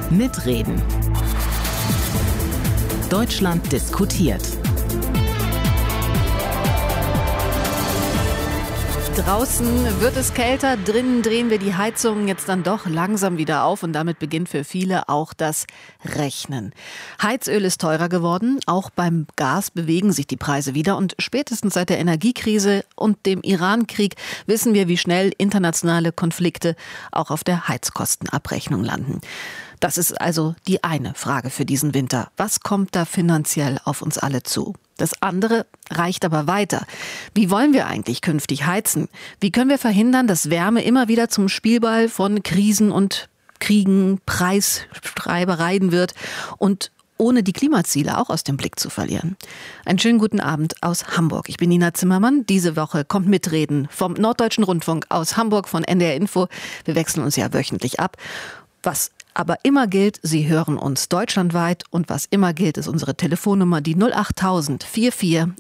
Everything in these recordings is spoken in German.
Mitreden. Deutschland diskutiert. Draußen wird es kälter, drinnen drehen wir die Heizungen jetzt dann doch langsam wieder auf und damit beginnt für viele auch das Rechnen. Heizöl ist teurer geworden, auch beim Gas bewegen sich die Preise wieder und spätestens seit der Energiekrise und dem Iran-Krieg wissen wir, wie schnell internationale Konflikte auch auf der Heizkostenabrechnung landen. Das ist also die eine Frage für diesen Winter. Was kommt da finanziell auf uns alle zu? Das andere reicht aber weiter. Wie wollen wir eigentlich künftig heizen? Wie können wir verhindern, dass Wärme immer wieder zum Spielball von Krisen und Kriegen, Preisstreibereien wird und ohne die Klimaziele auch aus dem Blick zu verlieren? Einen schönen guten Abend aus Hamburg. Ich bin Nina Zimmermann. Diese Woche kommt Mitreden vom Norddeutschen Rundfunk aus Hamburg von NDR Info. Wir wechseln uns ja wöchentlich ab. Was aber immer gilt, Sie hören uns deutschlandweit und was immer gilt, ist unsere Telefonnummer, die 08000 44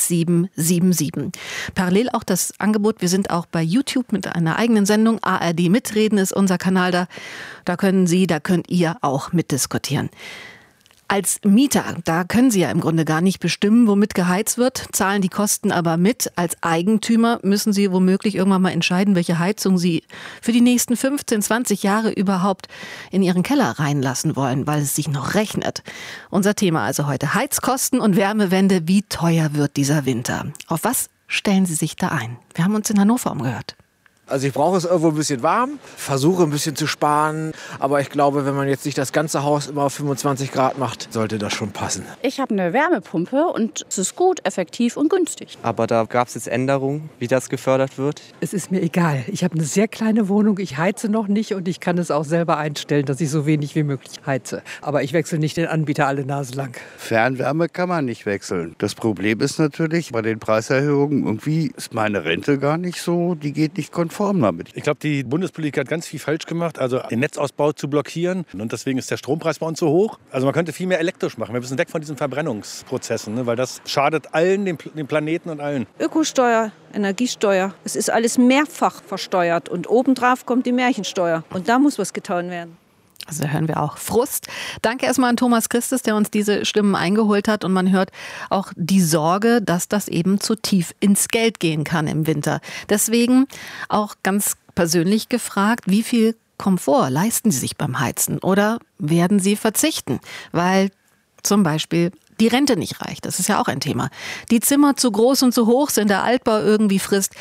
1777. Parallel auch das Angebot, wir sind auch bei YouTube mit einer eigenen Sendung, ARD Mitreden ist unser Kanal da. Da könnt ihr auch mitdiskutieren. Als Mieter, da können Sie ja im Grunde gar nicht bestimmen, womit geheizt wird, zahlen die Kosten aber mit. Als Eigentümer müssen Sie womöglich irgendwann mal entscheiden, welche Heizung Sie für die nächsten 15, 20 Jahre überhaupt in Ihren Keller reinlassen wollen, weil es sich noch rechnet. Unser Thema also heute: Heizkosten und Wärmewende. Wie teuer wird dieser Winter? Auf was stellen Sie sich da ein? Wir haben uns in Hannover umgehört. Also ich brauche es irgendwo ein bisschen warm, versuche ein bisschen zu sparen, aber ich glaube, wenn man jetzt nicht das ganze Haus immer auf 25 Grad macht, sollte das schon passen. Ich habe eine Wärmepumpe und es ist gut, effektiv und günstig. Aber da gab es jetzt Änderungen, wie das gefördert wird. Es ist mir egal. Ich habe eine sehr kleine Wohnung, ich heize noch nicht und ich kann es auch selber einstellen, dass ich so wenig wie möglich heize. Aber ich wechsle nicht den Anbieter alle Nase lang. Fernwärme kann man nicht wechseln. Das Problem ist natürlich, bei den Preiserhöhungen, irgendwie ist meine Rente gar nicht so, die geht nicht konform damit. Ich glaube, die Bundespolitik hat ganz viel falsch gemacht, also den Netzausbau zu blockieren. Und deswegen ist der Strompreis bei uns so hoch. Also man könnte viel mehr elektrisch machen. Wir müssen weg von diesen Verbrennungsprozessen, ne? Weil das schadet allen, dem Planeten und allen. Ökosteuer, Energiesteuer, es ist alles mehrfach versteuert und obendrauf kommt die Märchensteuer. Und da muss was getan werden. Also da hören wir auch Frust. Danke erstmal an Thomas Christus, der uns diese Stimmen eingeholt hat. Und man hört auch die Sorge, dass das eben zu tief ins Geld gehen kann im Winter. Deswegen auch ganz persönlich gefragt, wie viel Komfort leisten Sie sich beim Heizen? Oder werden Sie verzichten, weil zum Beispiel die Rente nicht reicht? Das ist ja auch ein Thema. Die Zimmer zu groß und zu hoch sind, der Altbau irgendwie frisst.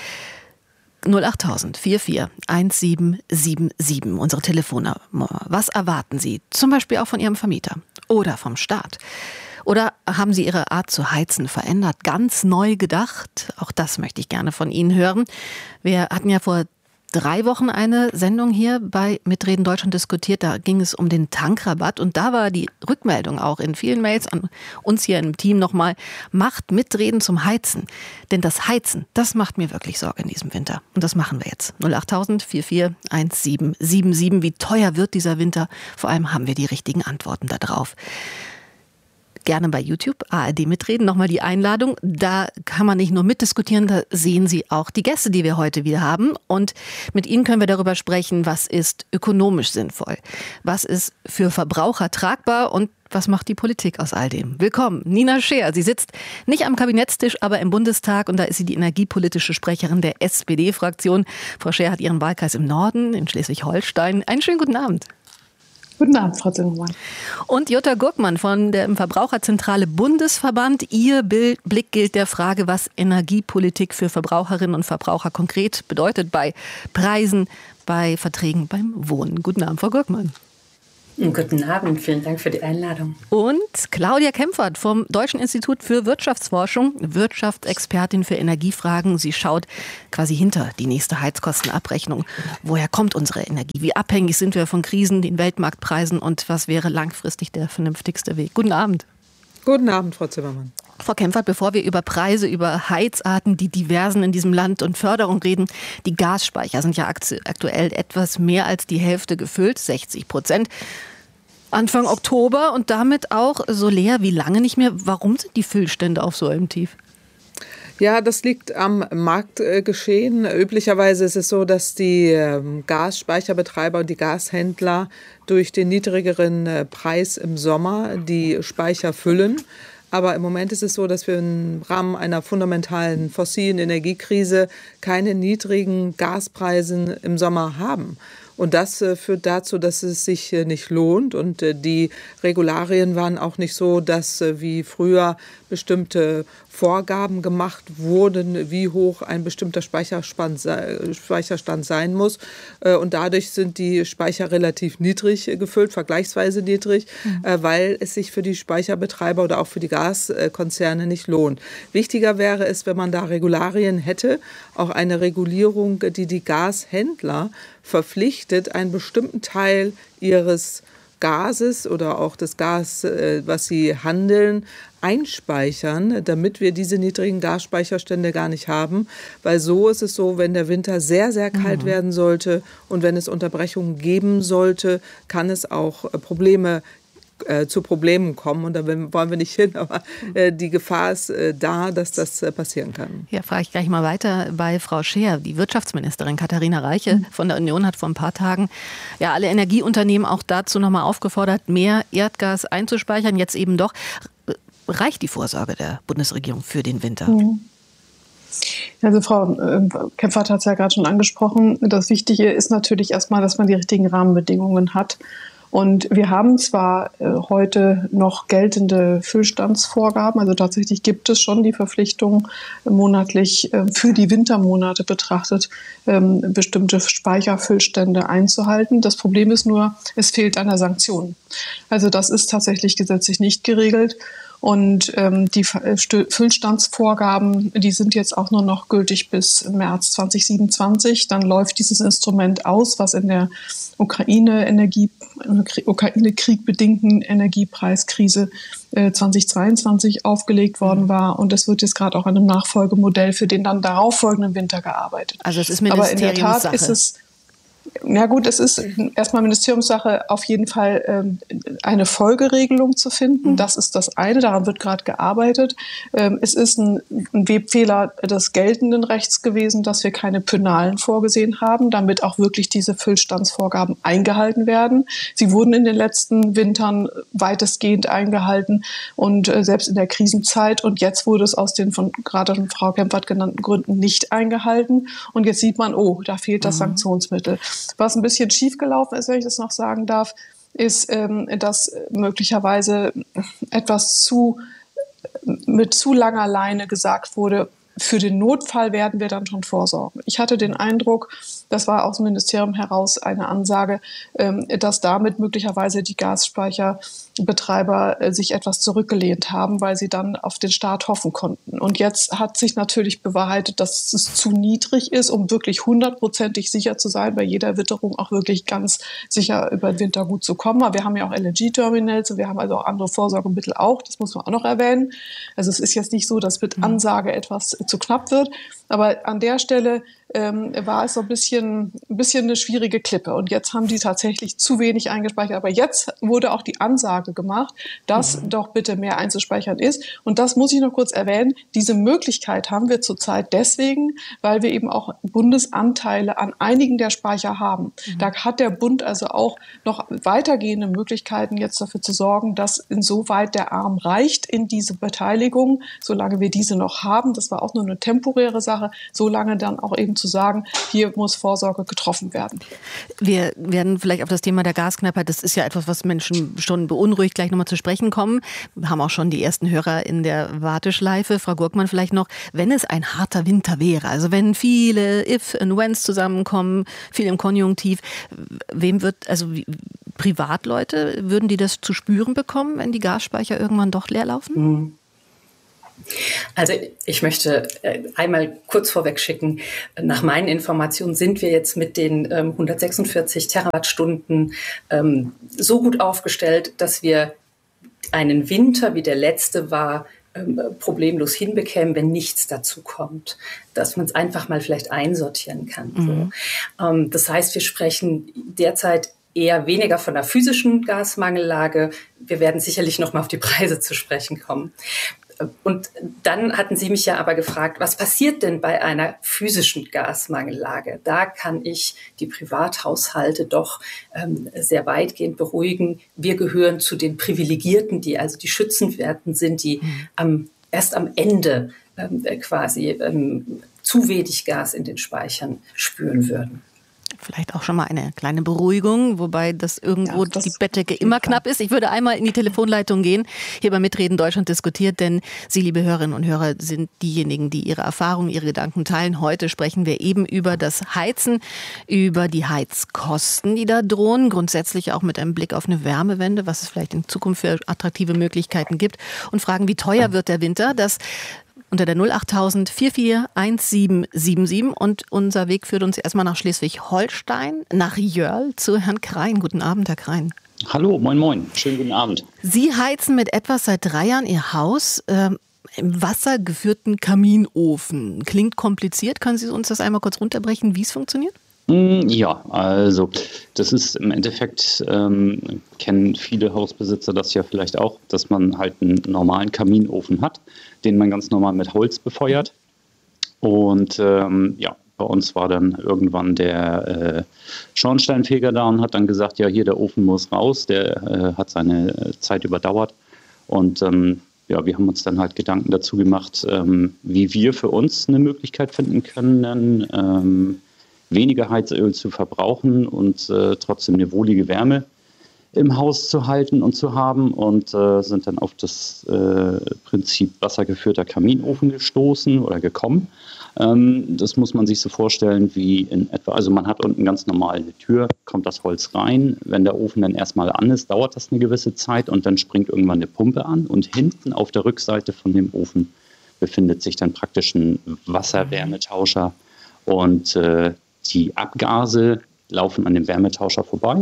08000 44 1777, unsere Telefonnummer. Was erwarten Sie? Zum Beispiel auch von Ihrem Vermieter oder vom Staat. Oder haben Sie Ihre Art zu heizen verändert, ganz neu gedacht? Auch das möchte ich gerne von Ihnen hören. Wir hatten ja vor 3 Wochen eine Sendung hier bei Mitreden Deutschland diskutiert. Da ging es um den Tankrabatt und da war die Rückmeldung auch in vielen Mails an uns hier im Team nochmal: Macht Mitreden zum Heizen. Denn das Heizen, das macht mir wirklich Sorge in diesem Winter. Und das machen wir jetzt. 08000 44 1777. Wie teuer wird dieser Winter? Vor allem haben wir die richtigen Antworten darauf. Gerne bei YouTube, ARD Mitreden, nochmal die Einladung. Da kann man nicht nur mitdiskutieren, da sehen Sie auch die Gäste, die wir heute wieder haben. Und mit Ihnen können wir darüber sprechen, was ist ökonomisch sinnvoll, was ist für Verbraucher tragbar und was macht die Politik aus all dem? Willkommen, Nina Scheer. Sie sitzt nicht am Kabinettstisch, aber im Bundestag und da ist sie die energiepolitische Sprecherin der SPD-Fraktion. Frau Scheer hat ihren Wahlkreis im Norden, in Schleswig-Holstein. Einen schönen guten Abend. Guten Abend, Frau Zimmermann. Und Jutta Gurkmann von der Verbraucherzentrale Bundesverband. Ihr Blick gilt der Frage, was Energiepolitik für Verbraucherinnen und Verbraucher konkret bedeutet bei Preisen, bei Verträgen, beim Wohnen. Guten Abend, Frau Gurkmann. Guten Abend, vielen Dank für die Einladung. Und Claudia Kempfert vom Deutschen Institut für Wirtschaftsforschung, Wirtschaftsexpertin für Energiefragen. Sie schaut quasi hinter die nächste Heizkostenabrechnung. Woher kommt unsere Energie? Wie abhängig sind wir von Krisen, den Weltmarktpreisen und was wäre langfristig der vernünftigste Weg? Guten Abend. Guten Abend, Frau Zimmermann. Frau Kempfert, bevor wir über Preise, über Heizarten, die diversen in diesem Land und Förderung reden, die Gasspeicher sind ja aktuell etwas mehr als die Hälfte gefüllt, 60%. Anfang Oktober und damit auch so leer wie lange nicht mehr. Warum sind die Füllstände auf so einem Tief? Ja, das liegt am Marktgeschehen. Üblicherweise ist es so, dass die Gasspeicherbetreiber und die Gashändler durch den niedrigeren Preis im Sommer die Speicher füllen. Aber im Moment ist es so, dass wir im Rahmen einer fundamentalen fossilen Energiekrise keine niedrigen Gaspreise im Sommer haben. Und das führt dazu, dass es sich nicht lohnt. Und die Regularien waren auch nicht so, dass wie früher bestimmte Vorgaben gemacht wurden, wie hoch ein bestimmter Speicherstand sein muss. Und dadurch sind die Speicher relativ niedrig gefüllt, vergleichsweise niedrig, weil es sich für die Speicherbetreiber oder auch für die Gaskonzerne nicht lohnt. Wichtiger wäre es, wenn man da Regularien hätte, auch eine Regulierung, die die Gashändler verpflichtet, einen bestimmten Teil ihres Gases oder auch das Gas, was sie handeln, einspeichern, damit wir diese niedrigen Gasspeicherstände gar nicht haben. Weil so ist es so, wenn der Winter sehr, sehr kalt werden sollte und wenn es Unterbrechungen geben sollte, kann es auch zu Problemen kommen. Und da wollen wir nicht hin, aber die Gefahr ist da, dass das passieren kann. Ja, frage ich gleich mal weiter bei Frau Scheer. Die Wirtschaftsministerin Katharina Reiche von der Union hat vor ein paar Tagen ja alle Energieunternehmen auch dazu nochmal aufgefordert, mehr Erdgas einzuspeichern. Jetzt eben doch. Reicht die Vorsorge der Bundesregierung für den Winter? Also Frau Kempfert hat es ja gerade schon angesprochen. Das Wichtige ist natürlich erstmal, dass man die richtigen Rahmenbedingungen hat. Und wir haben zwar heute noch geltende Füllstandsvorgaben, also tatsächlich gibt es schon die Verpflichtung, monatlich für die Wintermonate betrachtet, bestimmte Speicherfüllstände einzuhalten. Das Problem ist nur, es fehlt an der Sanktion. Also das ist tatsächlich gesetzlich nicht geregelt. Und die Füllstandsvorgaben, die sind jetzt auch nur noch gültig bis März 2027. Dann läuft dieses Instrument aus, was in der Ukraine-Krieg bedingten Energiepreiskrise 2022 aufgelegt worden war. Und es wird jetzt gerade auch an einem Nachfolgemodell für den dann darauffolgenden Winter gearbeitet. Also es ist Ministeriumssache. Aber in der Tat ist es Ja gut, es ist erstmal Ministeriumssache, auf jeden Fall eine Folgeregelung zu finden. Das ist das eine, daran wird gerade gearbeitet. Es ist ein Webfehler des geltenden Rechts gewesen, dass wir keine Penalen vorgesehen haben, damit auch wirklich diese Füllstandsvorgaben eingehalten werden. Sie wurden in den letzten Wintern weitestgehend eingehalten und selbst in der Krisenzeit. Und jetzt wurde es aus den gerade von Frau Kempfert genannten Gründen nicht eingehalten. Und jetzt sieht man, oh, da fehlt das Sanktionsmittel. Was ein bisschen schiefgelaufen ist, wenn ich das noch sagen darf, ist, dass möglicherweise etwas mit zu langer Leine gesagt wurde, für den Notfall werden wir dann schon vorsorgen. Ich hatte den Eindruck, das war aus dem Ministerium heraus eine Ansage, dass damit möglicherweise die Gasspeicherbetreiber sich etwas zurückgelehnt haben, weil sie dann auf den Staat hoffen konnten. Und jetzt hat sich natürlich bewahrheitet, dass es zu niedrig ist, um wirklich 100%ig sicher zu sein, bei jeder Witterung auch wirklich ganz sicher über den Winter gut zu kommen. Aber wir haben ja auch LNG-Terminals und wir haben also auch andere Vorsorgemittel auch, das muss man auch noch erwähnen. Also es ist jetzt nicht so, dass mit Ansage etwas zu knapp wird. Aber an der Stelle war es so ein bisschen eine schwierige Klippe. Und jetzt haben die tatsächlich zu wenig eingespeichert. Aber jetzt wurde auch die Ansage gemacht, dass doch bitte mehr einzuspeichern ist. Und das muss ich noch kurz erwähnen. Diese Möglichkeit haben wir zurzeit deswegen, weil wir eben auch Bundesanteile an einigen der Speicher haben. Da hat der Bund also auch noch weitergehende Möglichkeiten, jetzt dafür zu sorgen, dass insoweit der Arm reicht in diese Beteiligung, solange wir diese noch haben. Das war auch nur eine temporäre Sache. Solange dann auch eben zu sagen, hier muss Vorsorge getroffen werden. Wir werden vielleicht auf das Thema der Gasknappheit, das ist ja etwas, was Menschen schon beunruhigt, gleich nochmal zu sprechen kommen. Wir haben auch schon die ersten Hörer in der Warteschleife. Frau Gurkmann vielleicht noch, wenn es ein harter Winter wäre, also wenn viele If und Whens zusammenkommen, viel im Konjunktiv, Privatleute, würden die das zu spüren bekommen, wenn die Gasspeicher irgendwann doch leer laufen? Also ich möchte einmal kurz vorweg schicken, nach meinen Informationen sind wir jetzt mit den 146 Terawattstunden so gut aufgestellt, dass wir einen Winter, wie der letzte war, problemlos hinbekämen, wenn nichts dazu kommt. Dass man es einfach mal vielleicht einsortieren kann. So. Das heißt, wir sprechen derzeit eher weniger von der physischen Gasmangellage. Wir werden sicherlich noch mal auf die Preise zu sprechen kommen. Und dann hatten Sie mich ja aber gefragt, was passiert denn bei einer physischen Gasmangellage? Da kann ich die Privathaushalte doch sehr weitgehend beruhigen. Wir gehören zu den Privilegierten, die also die Schützenwerten sind, die erst am Ende quasi zu wenig Gas in den Speichern spüren würden. Vielleicht auch schon mal eine kleine Beruhigung, wobei das irgendwo die Bettdecke immer knapp ist. Ich würde einmal in die Telefonleitung gehen, hier bei Mitreden Deutschland diskutiert, denn Sie, liebe Hörerinnen und Hörer, sind diejenigen, die Ihre Erfahrungen, Ihre Gedanken teilen. Heute sprechen wir eben über das Heizen, über die Heizkosten, die da drohen, grundsätzlich auch mit einem Blick auf eine Wärmewende, was es vielleicht in Zukunft für attraktive Möglichkeiten gibt und fragen, wie teuer wird der Winter? Das unter der 08000 441777 und unser Weg führt uns erstmal nach Schleswig-Holstein, nach Jörl zu Herrn Krein. Guten Abend, Herr Krein. Hallo, moin moin, schönen guten Abend. Sie heizen mit etwas seit 3 Jahren Ihr Haus im wassergeführten Kaminofen. Klingt kompliziert, können Sie uns das einmal kurz runterbrechen, wie es funktioniert? Ja, also das ist im Endeffekt, kennen viele Hausbesitzer das ja vielleicht auch, dass man halt einen normalen Kaminofen hat, den man ganz normal mit Holz befeuert. Und ja, bei uns war dann irgendwann der Schornsteinfeger da und hat dann gesagt, ja hier, der Ofen muss raus, der hat seine Zeit überdauert. Und ja, wir haben uns dann halt Gedanken dazu gemacht, wie wir für uns eine Möglichkeit finden können, weniger Heizöl zu verbrauchen und trotzdem eine wohlige Wärme im Haus zu halten und zu haben und sind dann auf das Prinzip wassergeführter Kaminofen gestoßen oder gekommen. Das muss man sich so vorstellen wie in etwa, also man hat unten ganz normal eine Tür, kommt das Holz rein, wenn der Ofen dann erstmal an ist, dauert das eine gewisse Zeit und dann springt irgendwann eine Pumpe an und hinten auf der Rückseite von dem Ofen befindet sich dann praktisch ein Wasserwärmetauscher und die Abgase laufen an dem Wärmetauscher vorbei,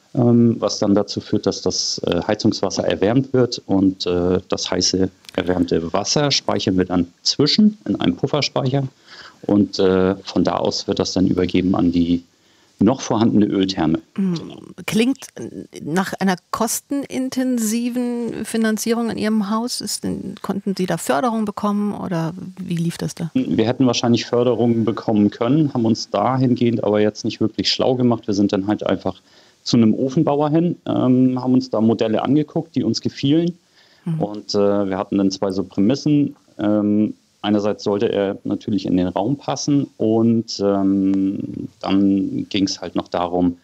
was dann dazu führt, dass das Heizungswasser erwärmt wird und das heiße erwärmte Wasser speichern wir dann zwischen in einem Pufferspeicher und von da aus wird das dann übergeben an die noch vorhandene Öltherme. Klingt nach einer kostenintensiven Finanzierung in Ihrem Haus. Konnten Sie da Förderung bekommen oder wie lief das da? Wir hätten wahrscheinlich Förderungen bekommen können, haben uns dahingehend aber jetzt nicht wirklich schlau gemacht. Wir sind dann halt einfach zu einem Ofenbauer hin, haben uns da Modelle angeguckt, die uns gefielen. Und wir hatten dann 2 so Prämissen. Einerseits sollte er natürlich in den Raum passen und dann ging es halt noch darum,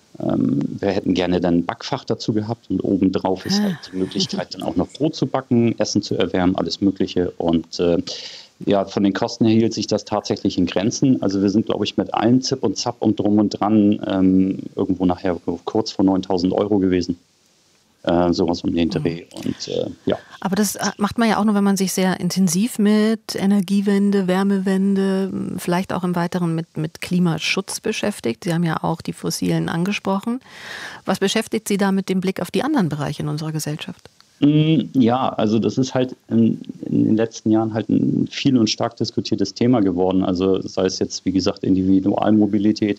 wir hätten gerne dann ein Backfach dazu gehabt und obendrauf ist halt die Möglichkeit, dann auch noch Brot zu backen, Essen zu erwärmen, alles Mögliche. Und ja, von den Kosten her hielt sich das tatsächlich in Grenzen. Also wir sind, glaube ich, mit allem Zip und Zap und drum und dran irgendwo nachher kurz vor 9.000 € gewesen. Sowas um den Dreh. Und, ja. Aber das macht man ja auch nur, wenn man sich sehr intensiv mit Energiewende, Wärmewende, vielleicht auch im Weiteren mit Klimaschutz beschäftigt. Sie haben ja auch die Fossilen angesprochen. Was beschäftigt Sie da mit dem Blick auf die anderen Bereiche in unserer Gesellschaft? Ja, also das ist halt in den letzten Jahren halt ein viel und stark diskutiertes Thema geworden. Also sei es jetzt, wie gesagt, Individualmobilität,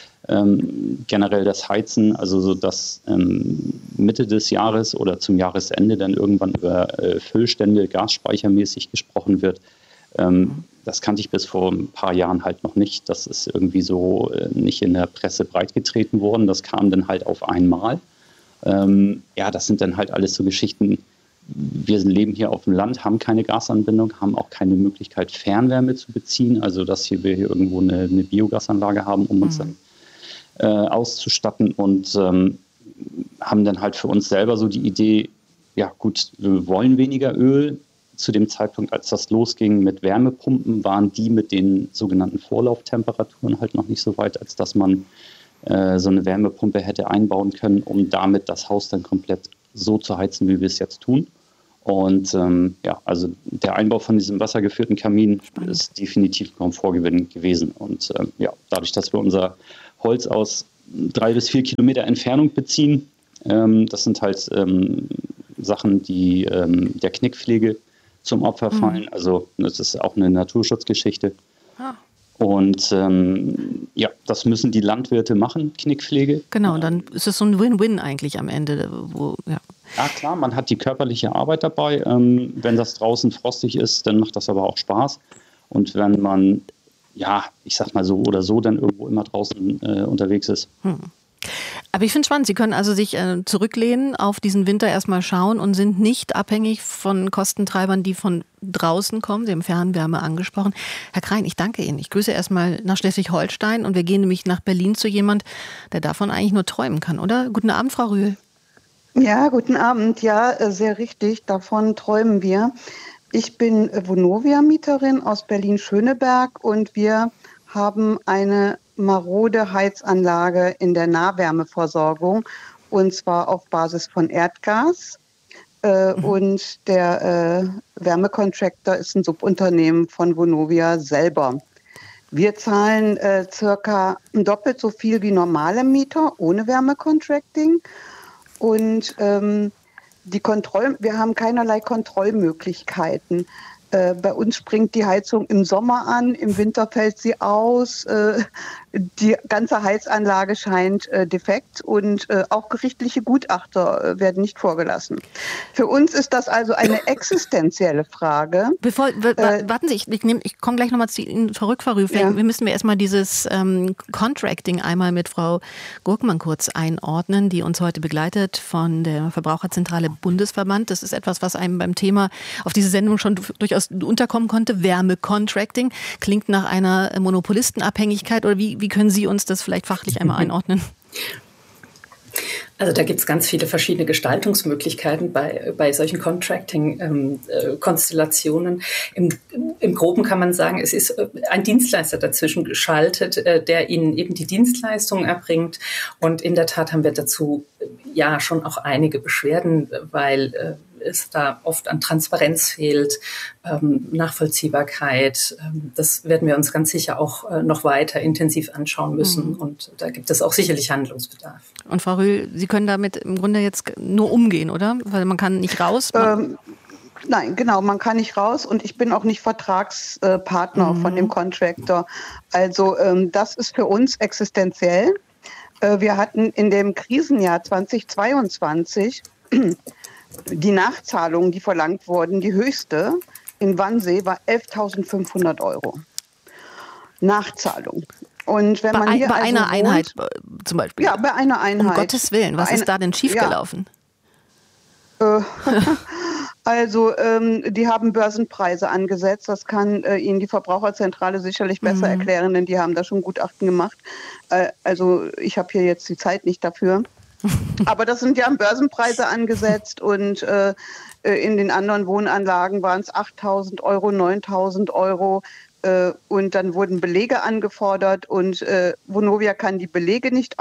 generell das Heizen, also so dass Mitte des Jahres oder zum Jahresende dann irgendwann über Füllstände gasspeichermäßig gesprochen wird. Das kannte ich bis vor ein paar Jahren halt noch nicht. Das ist irgendwie so nicht in der Presse breitgetreten worden. Das kam dann halt auf einmal. Ja, das sind dann halt alles so Geschichten. Wir leben hier auf dem Land, haben keine Gasanbindung, haben auch keine Möglichkeit, Fernwärme zu beziehen. Also, dass wir hier irgendwo eine Biogasanlage haben, um uns dann auszustatten und haben dann halt für uns selber so die Idee, ja gut, wir wollen weniger Öl. Zu dem Zeitpunkt, als das losging mit Wärmepumpen, waren die mit den sogenannten Vorlauftemperaturen halt noch nicht so weit, als dass man so eine Wärmepumpe hätte einbauen können, um damit das Haus dann komplett so zu heizen, wie wir es jetzt tun. Und ja, also der Einbau von diesem wassergeführten Kamin ist definitiv ein Komfortgewinn gewesen. Und ja, dadurch, dass wir unser Holz aus 3 bis 4 Kilometer Entfernung beziehen, das sind halt Sachen, die der Knickpflege zum Opfer fallen. Also das ist auch eine Naturschutzgeschichte. Und ja, das müssen die Landwirte machen, Knickpflege. Genau, und dann ist es so ein Win-Win eigentlich am Ende, wo ja, Ja klar, man hat die körperliche Arbeit dabei. Wenn das draußen frostig ist, dann macht das aber auch Spaß. Und wenn man, ja, ich sag mal so oder so, dann irgendwo immer draußen unterwegs ist. Aber ich finde es spannend, Sie können also sich zurücklehnen, auf diesen Winter erstmal schauen und sind nicht abhängig von Kostentreibern, die von draußen kommen. Sie haben Fernwärme angesprochen. Herr Krein, ich danke Ihnen. Ich grüße erstmal nach Schleswig-Holstein und wir gehen nämlich nach Berlin zu jemand, der davon eigentlich nur träumen kann, oder? Guten Abend, Frau Rühl. Ja, guten Abend. Ja, sehr richtig. Davon träumen wir. Ich bin Vonovia-Mieterin aus Berlin-Schöneberg und wir haben eine marode Heizanlage in der Nahwärmeversorgung und zwar auf Basis von Erdgas. Und der Wärmecontractor ist ein Subunternehmen von Vonovia selber. Wir zahlen circa doppelt so viel wie normale Mieter ohne Wärmecontracting. Und wir haben keinerlei Kontrollmöglichkeiten. Bei uns springt die Heizung im Sommer an, im Winter fällt sie aus. Die ganze Heizanlage scheint defekt und auch gerichtliche Gutachter werden nicht vorgelassen. Für uns ist das also eine existenzielle Frage. Warten Sie, ich komme gleich nochmal zu Ihnen zurück, Frau Rühl. Wir müssen erstmal dieses Contracting einmal mit Frau Gurkmann kurz einordnen, die uns heute begleitet von der Verbraucherzentrale Bundesverband. Das ist etwas, was einem beim Thema auf diese Sendung schon durchaus unterkommen konnte. Wärmecontracting klingt nach einer Monopolistenabhängigkeit oder wie können Sie uns das vielleicht fachlich einmal einordnen? Also da gibt es ganz viele verschiedene Gestaltungsmöglichkeiten bei solchen Contracting-Konstellationen. Im Groben kann man sagen, es ist ein Dienstleister dazwischen geschaltet, der Ihnen eben die Dienstleistungen erbringt. Und in der Tat haben wir dazu ja schon auch einige Beschwerden, weil es da oft an Transparenz fehlt, Nachvollziehbarkeit. Das werden wir uns ganz sicher auch noch weiter intensiv anschauen müssen. Und da gibt es auch sicherlich Handlungsbedarf. Und Frau Rühl, Sie können damit im Grunde jetzt nur umgehen, oder? Weil man kann nicht raus. Nein, genau, man kann nicht raus und ich bin auch nicht Vertragspartner von dem Contractor. Also das ist für uns existenziell. Wir hatten in dem Krisenjahr 2022 die Nachzahlungen, die verlangt wurden, die höchste in Wannsee war 11.500 €. Nachzahlung. Und wenn man hier bei also einer Einheit zum Beispiel? Ja, bei einer Einheit. Um Gottes Willen, was ist da denn schiefgelaufen? Also die haben Börsenpreise angesetzt. Das kann Ihnen die Verbraucherzentrale sicherlich besser erklären, denn die haben da schon Gutachten gemacht. Also ich habe hier jetzt die Zeit nicht dafür. Aber die haben Börsenpreise angesetzt und in den anderen Wohnanlagen waren es 8.000 €, 9.000 € und dann wurden Belege angefordert und Vonovia kann die Belege nicht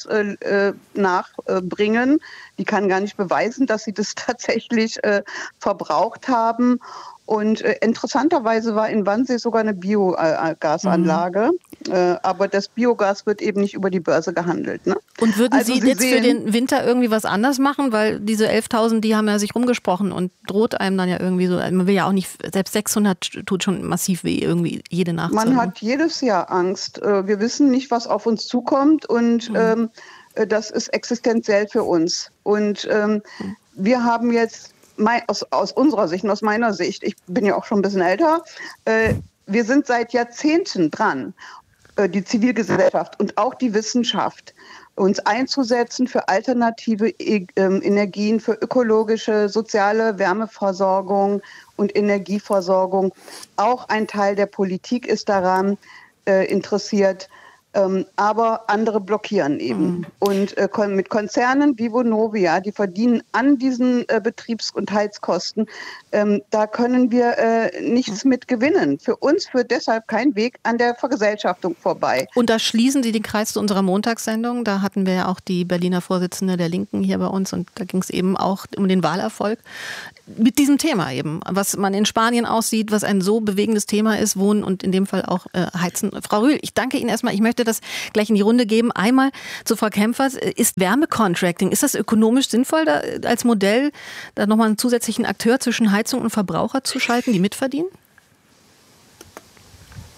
nachbringen. Die kann gar nicht beweisen, dass sie das tatsächlich verbraucht haben. Und interessanterweise war in Wannsee sogar eine Biogasanlage, aber das Biogas wird eben nicht über die Börse gehandelt. Ne? Und würden Sie jetzt für den Winter irgendwie was anders machen? Weil diese 11.000, die haben ja sich rumgesprochen und droht einem dann ja irgendwie so, man will ja auch nicht, selbst 600 tut schon massiv weh, irgendwie jede Nachzahlung. Man hat jedes Jahr Angst. Wir wissen nicht, was auf uns zukommt und das ist existenziell für uns. Und wir haben jetzt aus unserer Sicht und aus meiner Sicht, ich bin ja auch schon ein bisschen älter, wir sind seit Jahrzehnten dran, die Zivilgesellschaft und auch die Wissenschaft, uns einzusetzen für alternative Energien, für ökologische, soziale Wärmeversorgung und Energieversorgung. Auch ein Teil der Politik ist daran interessiert. Aber andere blockieren eben. Und mit Konzernen wie Vonovia, die verdienen an diesen Betriebs- und Heizkosten, da können wir nichts mit gewinnen. Für uns führt deshalb kein Weg an der Vergesellschaftung vorbei. Und da schließen Sie den Kreis zu unserer Montagssendung. Da hatten wir ja auch die Berliner Vorsitzende der Linken hier bei uns und da ging es eben auch um den Wahlerfolg. Mit diesem Thema eben, was man in Spanien aussieht, was ein so bewegendes Thema ist, Wohnen und in dem Fall auch Heizen. Frau Rühl, ich danke Ihnen erstmal. Ich möchte das gleich in die Runde geben. Einmal zu Frau Kempfers. Ist Wärmecontracting, ist das ökonomisch sinnvoll, da als Modell da nochmal einen zusätzlichen Akteur zwischen Heizung und Verbraucher zu schalten, die mitverdienen?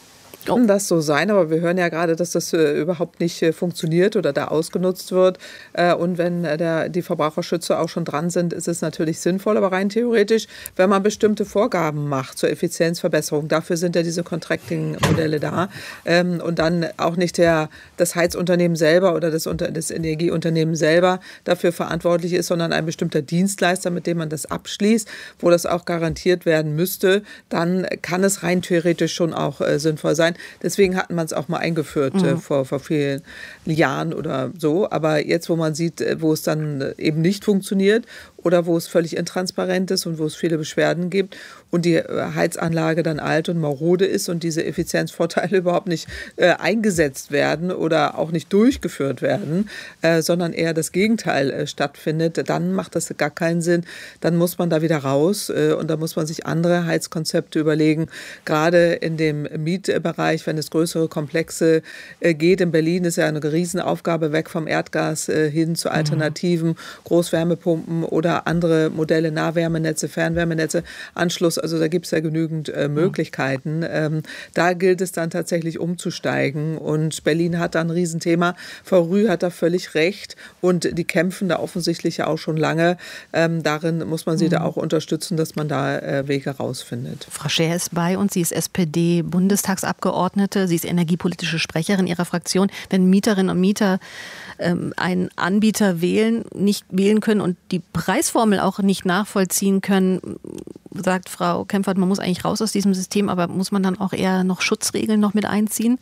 Kann das so sein, aber wir hören ja gerade, dass das überhaupt nicht funktioniert oder da ausgenutzt wird. Und wenn die Verbraucherschützer auch schon dran sind, ist es natürlich sinnvoll, aber rein theoretisch, wenn man bestimmte Vorgaben macht zur Effizienzverbesserung, dafür sind ja diese Contracting-Modelle da, und dann auch nicht das Heizunternehmen selber oder das Energieunternehmen selber dafür verantwortlich ist, sondern ein bestimmter Dienstleister, mit dem man das abschließt, wo das auch garantiert werden müsste, dann kann es rein theoretisch schon auch sinnvoll sein. Deswegen hatten man es auch mal eingeführt vor vielen Jahren oder so. Aber jetzt, wo man sieht, wo es dann eben nicht funktioniert oder wo es völlig intransparent ist und wo es viele Beschwerden gibt und die Heizanlage dann alt und marode ist und diese Effizienzvorteile überhaupt nicht eingesetzt werden oder auch nicht durchgeführt werden, sondern eher das Gegenteil stattfindet, dann macht das gar keinen Sinn. Dann muss man da wieder raus und da muss man sich andere Heizkonzepte überlegen. Gerade in dem Mietbereich, wenn es größere Komplexe geht. In Berlin ist ja eine Riesenaufgabe, weg vom Erdgas hin zu Alternativen, Großwärmepumpen oder andere Modelle, Nahwärmenetze, Fernwärmenetze, Anschluss. Also da gibt es ja genügend Möglichkeiten. Da gilt es dann tatsächlich umzusteigen. Und Berlin hat da ein Riesenthema. Frau Rüh hat da völlig recht. Und die kämpfen da offensichtlich ja auch schon lange. Darin muss man sie da auch unterstützen, dass man da Wege rausfindet. Frau Scher ist bei uns. Sie ist SPD-Bundestagsabgeordnete. Sie ist energiepolitische Sprecherin ihrer Fraktion. Wenn Mieterinnen und Mieter einen Anbieter nicht wählen können und die Preisformel auch nicht nachvollziehen können, sagt Frau Kempfert, man muss eigentlich raus aus diesem System, aber muss man dann auch eher noch Schutzregeln noch mit einziehen?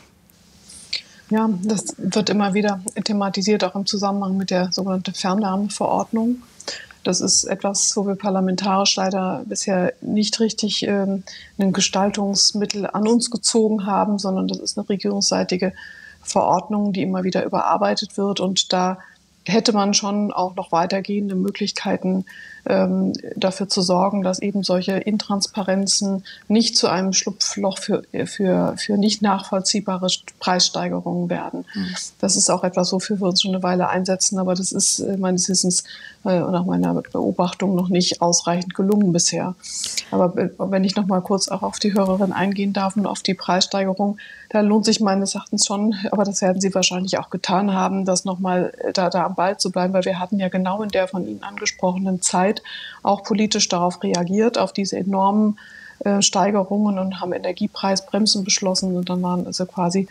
Ja, das wird immer wieder thematisiert, auch im Zusammenhang mit der sogenannten Fernwärmeverordnung. Das ist etwas, wo wir parlamentarisch leider bisher nicht richtig ein Gestaltungsmittel an uns gezogen haben, sondern das ist eine regierungsseitige Verordnung, die immer wieder überarbeitet wird. Und da hätte man schon auch noch weitergehende Möglichkeiten, dafür zu sorgen, dass eben solche Intransparenzen nicht zu einem Schlupfloch für nicht nachvollziehbare Preissteigerungen werden. Das ist auch etwas, wofür wir uns schon eine Weile einsetzen, aber das ist meines Wissens nach meiner Beobachtung noch nicht ausreichend gelungen bisher. Aber wenn ich noch mal kurz auch auf die Hörerin eingehen darf und auf die Preissteigerung, da lohnt sich meines Erachtens schon, aber das werden Sie wahrscheinlich auch getan haben, das noch mal da am Ball zu bleiben, weil wir hatten ja genau in der von Ihnen angesprochenen Zeit auch politisch darauf reagiert, auf diese enormen Steigerungen und haben Energiepreisbremsen beschlossen und dann waren also quasi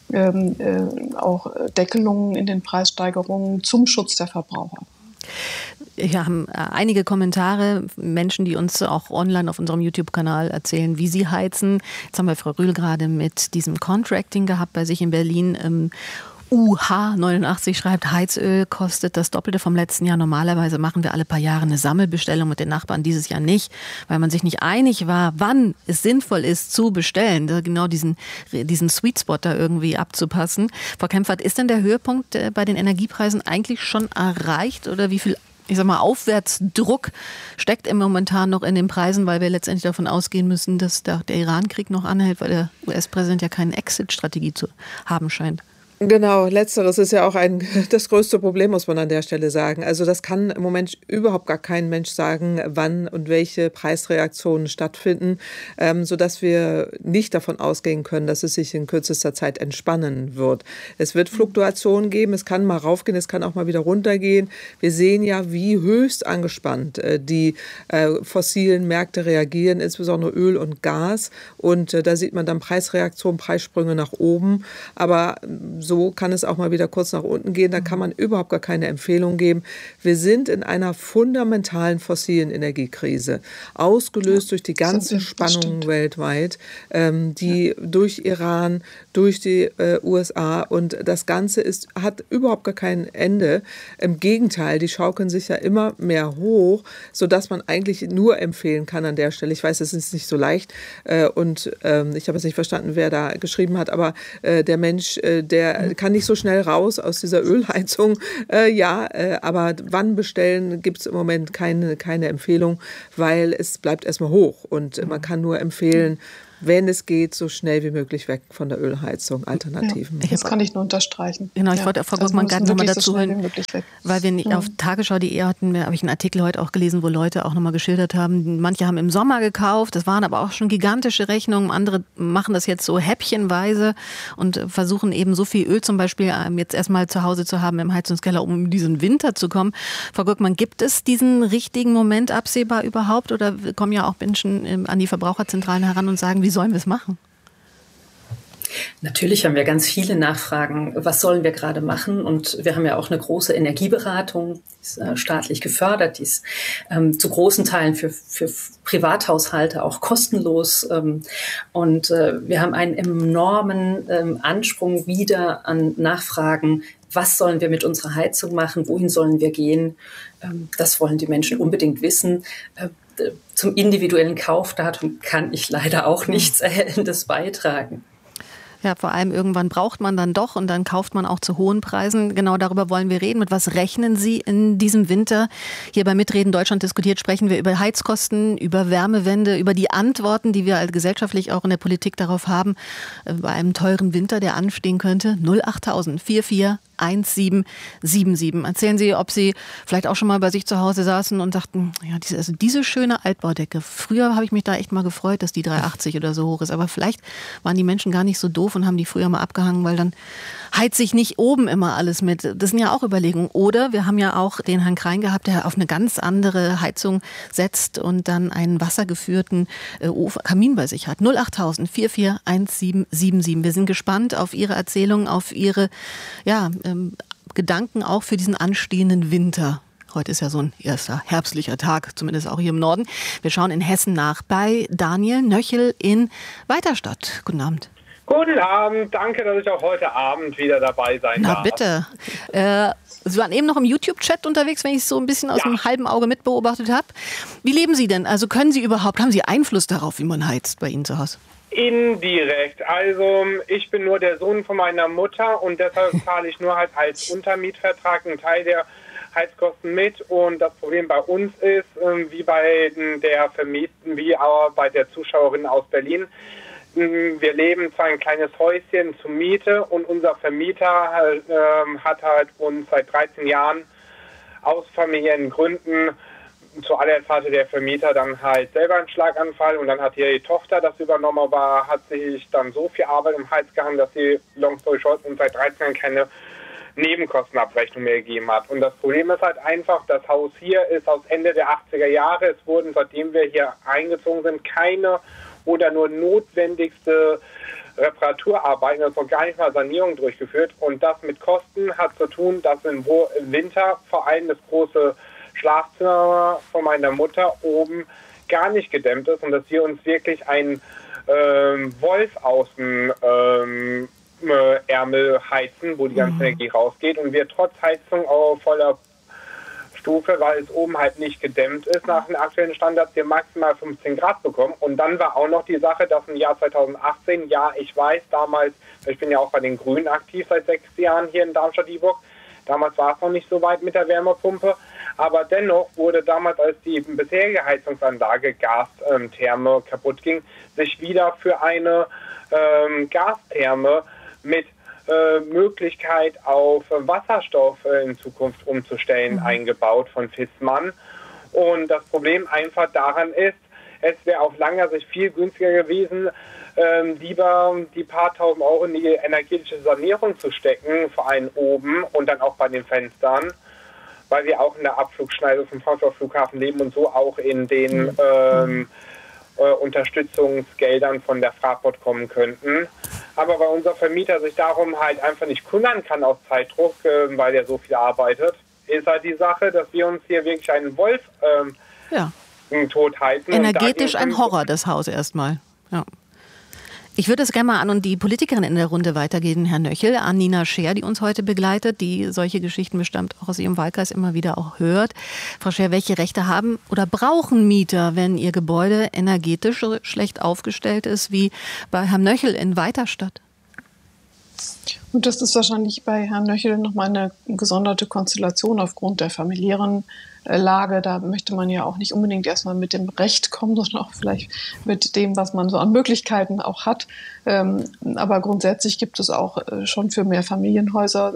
auch Deckelungen in den Preissteigerungen zum Schutz der Verbraucher. Wir haben einige Kommentare, Menschen, die uns auch online auf unserem YouTube-Kanal erzählen, wie sie heizen. Jetzt haben wir Frau Rühl gerade mit diesem Contracting gehabt bei sich in Berlin. UH89 schreibt, Heizöl kostet das Doppelte vom letzten Jahr. Normalerweise machen wir alle paar Jahre eine Sammelbestellung mit den Nachbarn, dieses Jahr nicht, weil man sich nicht einig war, wann es sinnvoll ist zu bestellen, genau diesen Sweet Spot da irgendwie abzupassen. Frau Kempfert, ist denn der Höhepunkt bei den Energiepreisen eigentlich schon erreicht oder wie viel, ich sag mal, Aufwärtsdruck steckt im momentan noch in den Preisen, weil wir letztendlich davon ausgehen müssen, dass der Iran-Krieg noch anhält, weil der US-Präsident ja keine Exit-Strategie zu haben scheint? Genau, letzteres ist ja auch das größte Problem, muss man an der Stelle sagen. Also das kann im Moment überhaupt gar kein Mensch sagen, wann und welche Preisreaktionen stattfinden, sodass wir nicht davon ausgehen können, dass es sich in kürzester Zeit entspannen wird. Es wird Fluktuationen geben, es kann mal raufgehen, es kann auch mal wieder runtergehen. Wir sehen ja, wie höchst angespannt die fossilen Märkte reagieren, insbesondere Öl und Gas. Und da sieht man dann Preisreaktionen, Preissprünge nach oben. Aber so kann es auch mal wieder kurz nach unten gehen. Da kann man überhaupt gar keine Empfehlung geben. Wir sind in einer fundamentalen fossilen Energiekrise, ausgelöst durch die ganzen Spannungen weltweit, die durch Iran, durch die USA, und das Ganze hat überhaupt gar kein Ende. Im Gegenteil, die schaukeln sich ja immer mehr hoch, sodass man eigentlich nur empfehlen kann an der Stelle. Ich weiß, es ist nicht so leicht und ich habe jetzt nicht verstanden, wer da geschrieben hat, aber der Mensch, der kann nicht so schnell raus aus dieser Ölheizung. Aber wann bestellen, gibt es im Moment keine Empfehlung, weil es bleibt erstmal hoch. Und man kann nur empfehlen, wenn es geht, so schnell wie möglich weg von der Ölheizung, Alternativen. Ja, das kann ich nur unterstreichen. Genau, ich wollte Frau Gurkmann gerade nochmal dazu hören, weil wir nicht auf tagesschau.de hatten, habe ich einen Artikel heute auch gelesen, wo Leute auch nochmal geschildert haben, manche haben im Sommer gekauft, das waren aber auch schon gigantische Rechnungen, andere machen das jetzt so häppchenweise und versuchen eben so viel Öl zum Beispiel jetzt erstmal zu Hause zu haben im Heizungskeller, um in diesen Winter zu kommen. Frau Gurkmann, gibt es diesen richtigen Moment absehbar überhaupt oder kommen ja auch Menschen an die Verbraucherzentralen heran und sagen, wie sollen wir es machen? Natürlich haben wir ganz viele Nachfragen, was sollen wir gerade machen? Und wir haben ja auch eine große Energieberatung, die ist staatlich gefördert, die ist zu großen Teilen für Privathaushalte auch kostenlos. Und wir haben einen enormen Ansprung wieder an Nachfragen, was sollen wir mit unserer Heizung machen, wohin sollen wir gehen? Das wollen die Menschen unbedingt wissen. Zum individuellen Kaufdatum kann ich leider auch nichts Erhellendes beitragen. Ja, vor allem irgendwann braucht man dann doch und dann kauft man auch zu hohen Preisen. Genau darüber wollen wir reden. Mit was rechnen Sie in diesem Winter? Hier bei Mitreden Deutschland diskutiert sprechen wir über Heizkosten, über Wärmewende, über die Antworten, die wir gesellschaftlich auch in der Politik darauf haben, bei einem teuren Winter, der anstehen könnte. 08000 44 1777. Erzählen Sie, ob Sie vielleicht auch schon mal bei sich zu Hause saßen und dachten, ja, diese schöne Altbaudecke. Früher habe ich mich da echt mal gefreut, dass die 3,80 oder so hoch ist. Aber vielleicht waren die Menschen gar nicht so doof und haben die früher mal abgehangen, weil dann heizt sich nicht oben immer alles mit. Das sind ja auch Überlegungen. Oder wir haben ja auch den Herrn Krein gehabt, der auf eine ganz andere Heizung setzt und dann einen wassergeführten Kamin bei sich hat. 08000 44 1777. Wir sind gespannt auf Ihre Erzählung, auf Ihre Gedanken auch für diesen anstehenden Winter. Heute ist ja so ein erster herbstlicher Tag, zumindest auch hier im Norden. Wir schauen in Hessen nach bei Daniel Nöchel in Weiterstadt. Guten Abend. Guten Abend, danke, dass ich auch heute Abend wieder dabei sein darf. Na bitte. Sie waren eben noch im YouTube-Chat unterwegs, wenn ich es so ein bisschen aus dem halben Auge mitbeobachtet habe. Wie leben Sie denn? Also haben Sie Einfluss darauf, wie man heizt bei Ihnen zu Hause? Indirekt. Also ich bin nur der Sohn von meiner Mutter und deshalb zahle ich nur halt als Untermietvertrag einen Teil der Heizkosten mit. Und das Problem bei uns ist, wie bei der Vermieten, wie auch bei der Zuschauerin aus Berlin, wir leben zwar ein kleines Häuschen zur Miete und unser Vermieter hat halt uns seit 13 Jahren aus familiären Gründen, zuallererst hatte der Vermieter dann halt selber einen Schlaganfall und dann hat die Tochter das übernommen, aber hat sich dann so viel Arbeit im Hals gehangen, dass sie, long story short, uns seit 13 Jahren keine Nebenkostenabrechnung mehr gegeben hat. Und das Problem ist halt einfach, das Haus hier ist aus Ende der 80er Jahre. Es wurden, seitdem wir hier eingezogen sind, keine oder nur notwendigste Reparaturarbeiten, also noch gar nicht mal Sanierung durchgeführt. Und das mit Kosten hat zu tun, dass im Winter vor allem das große Schlafzimmer von meiner Mutter oben gar nicht gedämmt ist und dass wir uns wirklich einen Wolf aus dem Ärmel heizen, wo die ganze Energie rausgeht und wir trotz Heizung auf voller Stufe, weil es oben halt nicht gedämmt ist, nach den aktuellen Standards hier maximal 15 Grad bekommen. Und dann war auch noch die Sache, dass im Jahr 2018, ja, ich weiß, damals, ich bin ja auch bei den Grünen aktiv seit 6 Jahren hier in Darmstadt-Dieburg, damals war es noch nicht so weit mit der Wärmepumpe, aber dennoch wurde damals, als die bisherige Heizungsanlage Gastherme kaputt ging, sich wieder für eine Gastherme mit Möglichkeit auf Wasserstoff in Zukunft umzustellen eingebaut von Fissmann. Und das Problem einfach daran ist, es wäre auf langer Sicht viel günstiger gewesen, lieber die paar tausend Euro in die energetische Sanierung zu stecken, vor allem oben und dann auch bei den Fenstern, weil wir auch in der Abflugschneise vom Frankfurter Flughafen leben und so auch in den Unterstützungsgeldern von der Fraport kommen könnten. Aber weil unser Vermieter sich darum halt einfach nicht kümmern kann aus Zeitdruck, weil er so viel arbeitet, ist halt die Sache, dass wir uns hier wirklich einen Wolf tot heizen. Energetisch ein Horror, das Haus erstmal. Ja. Ich würde es gerne mal an die Politikerin in der Runde weitergeben, Herr Nöchel, an Nina Scher, die uns heute begleitet, die solche Geschichten bestimmt auch aus ihrem Wahlkreis immer wieder auch hört. Frau Scher, welche Rechte haben oder brauchen Mieter, wenn ihr Gebäude energetisch so schlecht aufgestellt ist wie bei Herrn Nöchel in Weiterstadt? Und das ist wahrscheinlich bei Herrn Nöchel nochmal eine gesonderte Konstellation aufgrund der familiären Lage. Da möchte man ja auch nicht unbedingt erstmal mit dem Recht kommen, sondern auch vielleicht mit dem, was man so an Möglichkeiten auch hat. Aber grundsätzlich gibt es auch schon für Mehrfamilienhäuser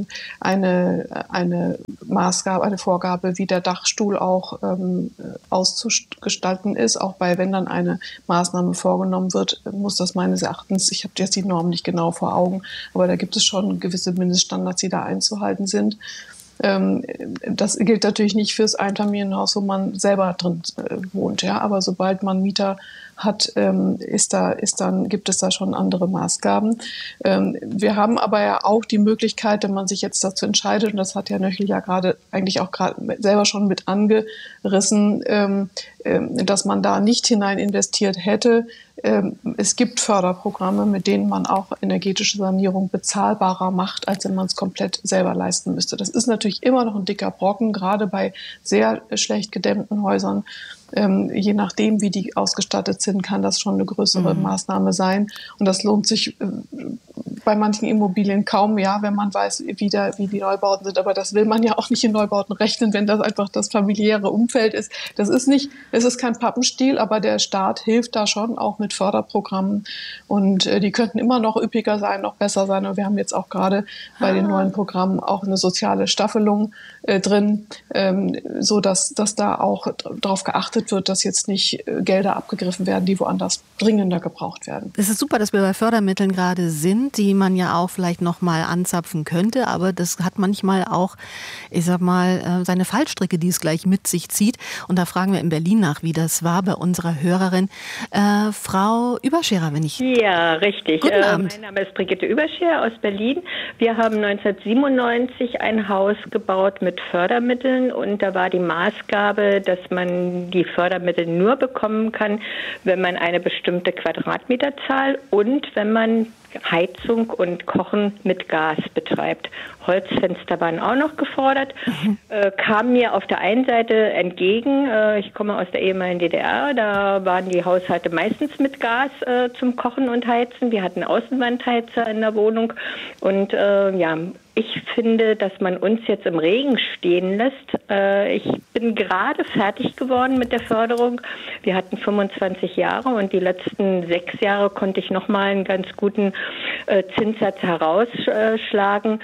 eine Maßgabe, eine Vorgabe, wie der Dachstuhl auch auszugestalten ist. Auch wenn dann eine Maßnahme vorgenommen wird, muss das meines Erachtens, ich habe jetzt die Norm nicht genau vor Augen, aber da gibt es schon gewisse Mindeststandards, die da einzuhalten sind. Das gilt natürlich nicht fürs Einfamilienhaus, wo man selber drin wohnt, ja. Aber sobald man Mieter hat, gibt es da schon andere Maßgaben. Wir haben aber ja auch die Möglichkeit, wenn man sich jetzt dazu entscheidet, und das hat Herr Nöchel ja gerade selber schon mit angerissen, dass man da nicht hinein investiert hätte. Es gibt Förderprogramme, mit denen man auch energetische Sanierung bezahlbarer macht, als wenn man es komplett selber leisten müsste. Das ist natürlich immer noch ein dicker Brocken, gerade bei sehr schlecht gedämmten Häusern. Je nachdem, wie die ausgestattet sind, kann das schon eine größere Maßnahme sein. Und das lohnt sich bei manchen Immobilien kaum, ja, wenn man weiß, wie die Neubauten sind. Aber das will man ja auch nicht in Neubauten rechnen, wenn das einfach das familiäre Umfeld ist. Es ist kein Pappenstiel, aber der Staat hilft da schon auch mit Förderprogrammen. Und die könnten immer noch üppiger sein, noch besser sein. Und wir haben jetzt auch gerade bei den neuen Programmen auch eine soziale Staffelung drin, so dass da auch darauf geachtet wird, dass jetzt nicht Gelder abgegriffen werden, die woanders dringender gebraucht werden. Es ist super, dass wir bei Fördermitteln gerade sind, die man ja auch vielleicht noch mal anzapfen könnte, aber das hat manchmal auch, ich sag mal, seine Fallstricke, die es gleich mit sich zieht. Und da fragen wir in Berlin nach, wie das war bei unserer Hörerin, Frau Überscherer, wenn ich... Ja, richtig. Guten Abend. Mein Name ist Brigitte Überscherer aus Berlin. Wir haben 1997 ein Haus gebaut mit Fördermitteln und da war die Maßgabe, dass man die Fördermittel nur bekommen kann, wenn man eine bestimmte Quadratmeterzahl und wenn man Heizung und Kochen mit Gas betreibt. Holzfenster waren auch noch gefordert, kam mir auf der einen Seite entgegen. Ich komme aus der ehemaligen DDR, da waren die Haushalte meistens mit Gas zum Kochen und Heizen. Wir hatten Außenwandheizer in der Wohnung und ich finde, dass man uns jetzt im Regen stehen lässt. Ich bin gerade fertig geworden mit der Förderung. Wir hatten 25 Jahre und die letzten 6 Jahre konnte ich nochmal einen ganz guten Zinssatz herausschlagen.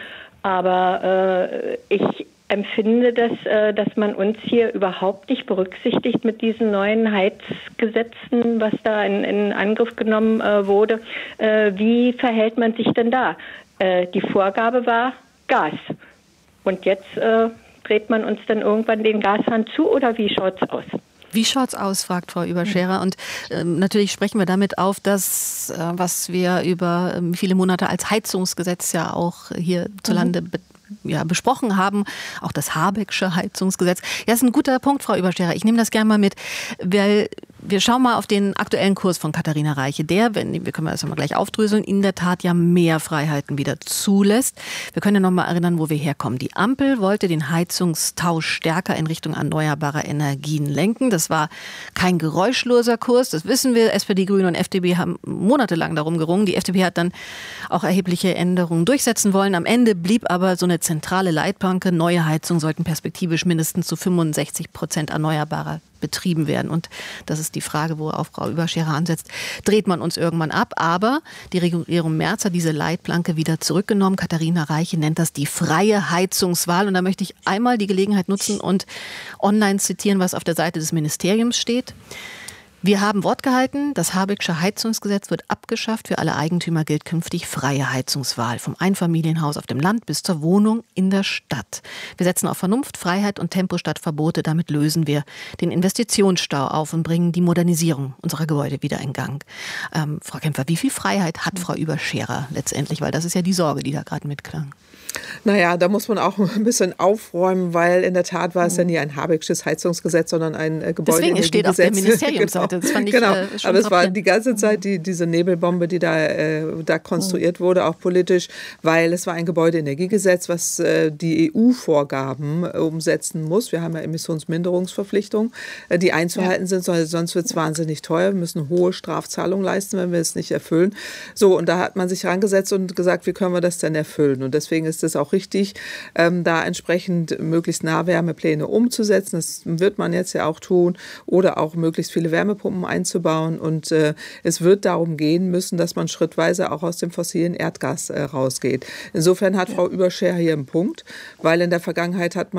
Aber ich empfinde, dass man uns hier überhaupt nicht berücksichtigt mit diesen neuen Heizgesetzen, was da in Angriff genommen wurde. Wie verhält man sich denn da? Die Vorgabe war Gas. Und jetzt dreht man uns dann irgendwann den Gashahn zu oder wie schaut's aus? Wie schaut's aus, fragt Frau Überscherer. Und natürlich sprechen wir damit auf, dass was wir über viele Monate als Heizungsgesetz ja auch hierzulande besprochen haben, auch das Habecksche Heizungsgesetz. Ja, ist ein guter Punkt, Frau Überscherer. Ich nehme das gerne mal mit, weil wir schauen mal auf den aktuellen Kurs von Katharina Reiche. Wir können das mal gleich aufdröseln, in der Tat ja mehr Freiheiten wieder zulässt. Wir können ja noch mal erinnern, wo wir herkommen. Die Ampel wollte den Heizungstausch stärker in Richtung erneuerbarer Energien lenken. Das war kein geräuschloser Kurs, das wissen wir. SPD, Grüne und FDP haben monatelang darum gerungen. Die FDP hat dann auch erhebliche Änderungen durchsetzen wollen. Am Ende blieb aber so eine zentrale Leitplanke. Neue Heizungen sollten perspektivisch mindestens zu 65% erneuerbarer betrieben werden. Und das ist die Frage, worauf Frau Überscherer ansetzt. Dreht man uns irgendwann ab? Aber die Regierung Merz hat diese Leitplanke wieder zurückgenommen. Katharina Reiche nennt das die freie Heizungswahl. Und da möchte ich einmal die Gelegenheit nutzen und online zitieren, was auf der Seite des Ministeriums steht. Wir haben Wort gehalten, das Habecksche Heizungsgesetz wird abgeschafft. Für alle Eigentümer gilt künftig freie Heizungswahl. Vom Einfamilienhaus auf dem Land bis zur Wohnung in der Stadt. Wir setzen auf Vernunft, Freiheit und Tempo statt Verbote. Damit lösen wir den Investitionsstau auf und bringen die Modernisierung unserer Gebäude wieder in Gang. Frau Kempfer, wie viel Freiheit hat Frau Überscherer letztendlich? Weil das ist ja die Sorge, die da gerade mitklang. Naja, da muss man auch ein bisschen aufräumen, weil in der Tat war es ja nie ein Habecksches Heizungsgesetz, sondern ein Gebäudeenergiegesetz. Deswegen steht auf der Ministeriumsseite. Das fand ich genau. schon Aber es war die ganze Zeit diese Nebelbombe, die da konstruiert wurde, auch politisch, weil es war ein Gebäudeenergiegesetz, was die EU-Vorgaben umsetzen muss. Wir haben ja Emissionsminderungsverpflichtungen, die einzuhalten sind, sonst wird es wahnsinnig teuer. Wir müssen hohe Strafzahlungen leisten, wenn wir es nicht erfüllen. So, und da hat man sich rangesetzt und gesagt, wie können wir das denn erfüllen? Und deswegen ist es auch richtig, da entsprechend möglichst Nahwärmepläne umzusetzen. Das wird man jetzt ja auch tun. Oder auch möglichst viele Wärmepumpen einzubauen. Und es wird darum gehen müssen, dass man schrittweise auch aus dem fossilen Erdgas rausgeht. Insofern hat Frau Überscher hier einen Punkt, weil in der Vergangenheit hat man